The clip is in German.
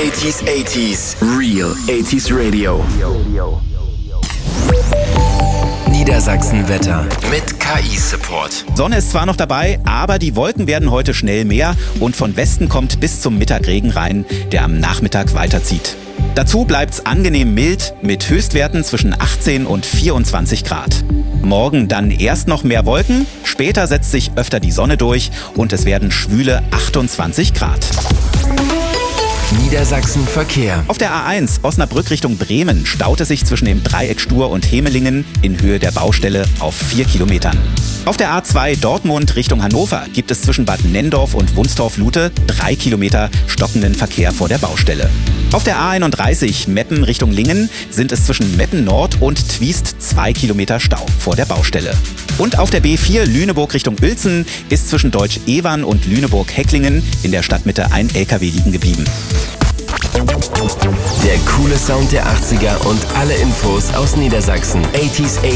80s, Real 80s Radio. Niedersachsen-Wetter mit KI-Support. Sonne ist zwar noch dabei, aber die Wolken werden heute schnell mehr und von Westen kommt bis zum Mittag Regen rein, der am Nachmittag weiterzieht. Dazu bleibt's angenehm mild mit Höchstwerten zwischen 18 und 24 Grad. Morgen dann erst noch mehr Wolken, später setzt sich öfter die Sonne durch und es werden schwüle 28 Grad. Niedersachsen Verkehr. Auf der A1 Osnabrück Richtung Bremen staut es sich zwischen dem Dreieck Stur und Hemelingen in Höhe der Baustelle auf 4 Kilometern. Auf der A2 Dortmund Richtung Hannover gibt es zwischen Bad Nenndorf und Wunstorf-Lute 3 Kilometer stockenden Verkehr vor der Baustelle. Auf der A31 Meppen Richtung Lingen sind es zwischen Meppen Nord und Twiest 2 Kilometer Stau vor der Baustelle. Und auf der B4 Lüneburg Richtung Uelzen ist zwischen Deutsch-Evern und Lüneburg-Hecklingen in der Stadtmitte ein LKW liegen geblieben. Der coole Sound der 80er und alle Infos aus Niedersachsen. 80s